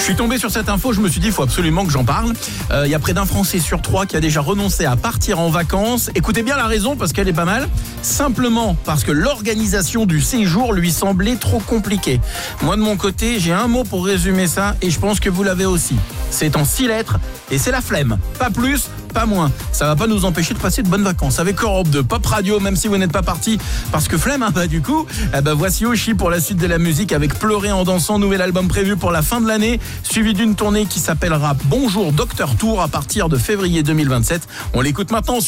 suis tombé sur cette info, je me suis dit il faut absolument que j'en parle. Il y a près d'un Français sur 3 qui a déjà renoncé à partir en vacances. Écoutez bien la raison parce qu'elle est pas mal. Simplement parce que l'organisation du séjour lui semblait trop compliquée. Moi de mon côté, j'ai un mot pour résumer ça et je pense que vous l'avez aussi. C'est en 6 lettres et c'est la flemme. Pas plus, pas moins. Ça va pas nous empêcher de passer de bonnes vacances avec Europe 2 Pop Radio, même si vous n'êtes pas parti parce que flemme, hein, du coup. Voici Oshi pour la suite de la musique avec Pleurer en dansant, nouvel album prévu pour la fin de l'année, suivi d'une tournée qui s'appellera Bonjour Docteur Tour à partir de février 2027. On l'écoute maintenant sur